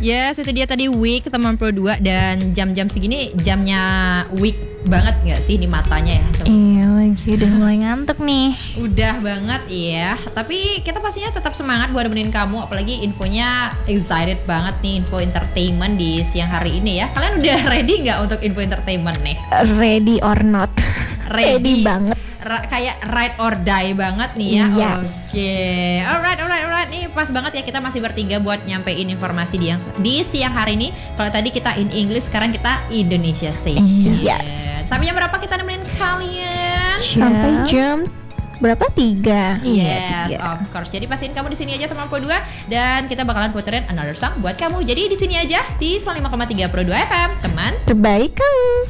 Yes, itu dia tadi week teman Pro 2. Dan jam-jam segini jamnya week banget gak sih di matanya ya? Iya lagi udah mulai ngantuk nih. Udah banget ya. Tapi kita pastinya tetap semangat buat nemenin kamu. Apalagi infonya excited banget nih, info entertainment di siang hari ini ya. Kalian udah ready gak untuk info entertainment nih? Ready or not? Ready banget. Kayak ride or die banget nih ya. Yes. Oke. Alright. Nih pas banget ya, kita masih bertiga buat nyampein informasi di siang hari ini. Kalau tadi kita in English, sekarang kita Indonesia Station. Yes. Sampai jam berapa kita nemenin kalian? Sampai jam berapa? 3. Yes, of course. Jadi pastiin kamu di sini aja teman Pro 2, dan kita bakalan puterin another song buat kamu. Jadi di sini aja di 95,3 Pro 2 FM, teman Terbaik kamu.